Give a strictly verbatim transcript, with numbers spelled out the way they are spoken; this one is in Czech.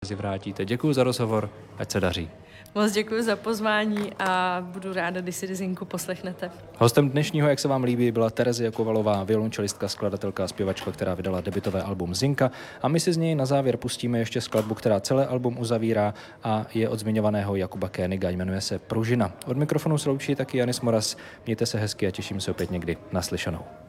brzy vrátíte. Děkuji za rozhovor, ať se daří. Moc děkuji za pozvání a budu ráda, když si Zinku poslechnete. Hostem dnešního, jak se vám líbí, byla Terezie Kovalová, violončelistka, skladatelka a zpěvačka, která vydala debutové album Zinka. A my si z něj na závěr pustíme ještě skladbu, která celé album uzavírá a je od zmiňovaného Jakuba Koeniga, jmenuje se Pružina. Od mikrofonu se loučí taky Janis Moras. Mějte se hezky a těším se opět někdy naslyšenou.